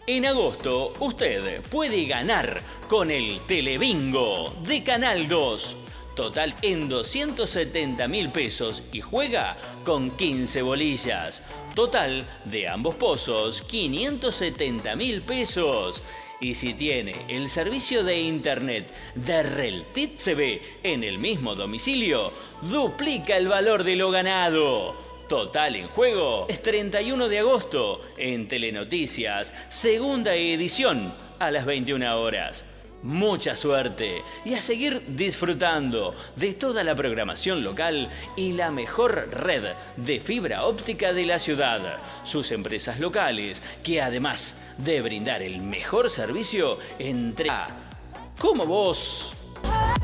En agosto, usted puede ganar con el Telebingo de Canal 2. Total en 270.000 pesos y juega con 15 bolillas. Total de ambos pozos, 570.000 pesos. Y si tiene el servicio de internet de Reltit CB en el mismo domicilio, duplica el valor de lo ganado. Total en juego es 31 de agosto en Telenoticias, segunda edición a las 21 horas. Mucha suerte y a seguir disfrutando de toda la programación local y la mejor red de fibra óptica de la ciudad. Sus empresas locales, que además de brindar el mejor servicio, entrega como vos.